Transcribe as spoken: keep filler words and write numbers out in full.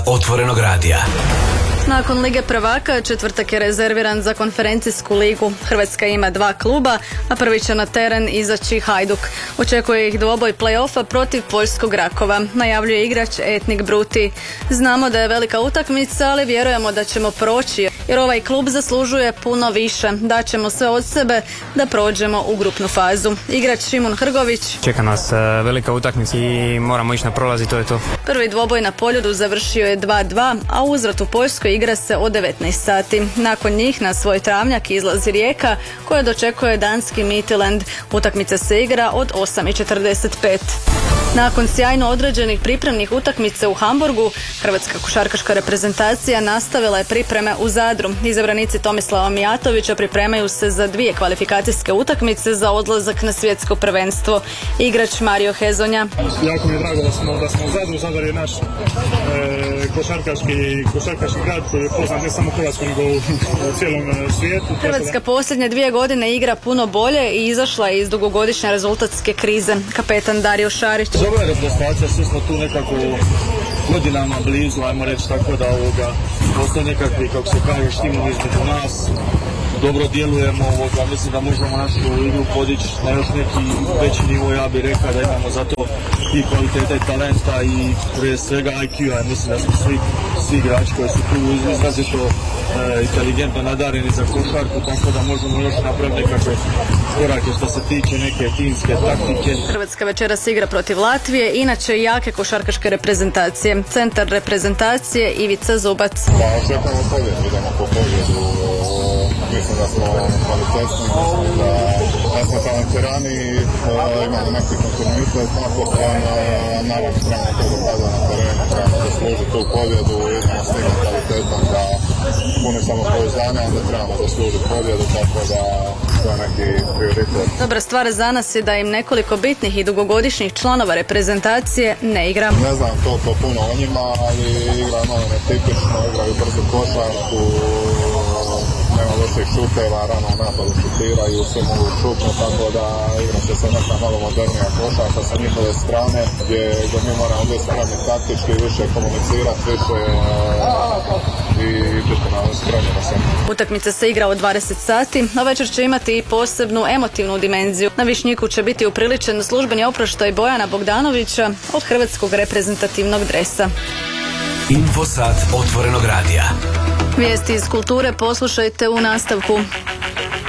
Otvorenog radija. Nakon Lige prvaka, četvrtak je rezerviran za konferencijsku ligu. Hrvatska ima dva kluba, a prvi će na teren izaći Hajduk. Očekuje ih dvoboj play-offa protiv poljskog Rakova, najavljuje igrač Etnik Bruti. Znamo da je velika utakmica, ali vjerujemo da ćemo proći, jer ovaj klub zaslužuje puno više. Daćemo sve od sebe da prođemo u grupnu fazu. Igrač Šimun Hrgović. Čeka nas velika utakmica i moramo ići na prolaz i to je to. Prvi dvoboj na Poljudu završio je dva dva, a uzvrat u Poljskoj igra se od devetnaest sati. Nakon njih na svoj travnjak izlazi Rijeka, koja dočekuje danski Midtjylland. Utakmica se igra od osam i četrdeset pet. Nakon sjajno određenih pripremnih utakmica u Hamburgu, hrvatska košarkaška reprezentacija nastavila je pripreme u Zadru. Izabranici Tomislava Mijatovića pripremaju se za dvije kvalifikacijske utakmice za odlazak na svjetsko prvenstvo. Igrač Mario Hezonja. Jako mi je drago da smo, da smo u Zadru. Zadar je naš e, košarkaški, košarkaški grad koji je poznat ne samo u Hrvatskoj nego u, u cijelom svijetu. Hrvatska posljednje dvije godine igra puno bolje i izašla je iz dugogodišnje rezultatske krize. Kapetan Dario Šarić. Dobra je reprezentacija, svi smo tu nekako godinama blizu, ajmo reći tako da ovoga, postoje nekakvi, kako se kaže, štimovi između nas, dobro djelujemo, ovoga, mislim da možemo našu igru podići na još neki veći nivo, ja bih rekao da imamo zato i kvaliteta i talenta i prije svega I Q-a, mislim da smo svi, svi igrači koji su tu izrazito e, inteligentno nadareni za košarku, tako da možemo još napraviti nekakve korake što se tiče neke timske taktike. Hrvatska večeras igra protiv Latvije, inače jake košarkaške reprezentacije. Centar reprezentacije Ivica Zubac. Pa očekamo pobjedu, idemo po pobjedu. Mislim da smo kvalitetni, mislim da, da smo talentirani, imamo neki kontinuitet, napokon, naravno trebamo to dokazati na terenu, trebamo zaslužiti tu pobjedu, idemo s tim kvalitetom da puni samopouzdanja, onda trebamo zaslužiti pobjedu, tako da to je neki prioritet. Dobra stvar za nas je da im nekoliko bitnih i dugogodišnjih članova reprezentacije ne igra. Ne znam toliko puno o njima, ali igra malo netipično, igraju brzu košarku, nema loših šuteva, rano u napadu šutiraju, sve mogu šutno, tako da igra će se neka malo modernija košarka sa njihove strane, gdje, gdje mi moramo biti spremni taktički, više komunicirati, više i biti na spremni na sve. Utakmica se igra od dvadeset sati, a večer će imati i posebnu emotivnu dimenziju. Na Višnjiku će biti upriličen službeni oproštaj Bojana Bogdanovića od hrvatskog reprezentativnog dresa. Infosat Otvorenog radija. Vijesti iz kulture poslušajte u nastavku.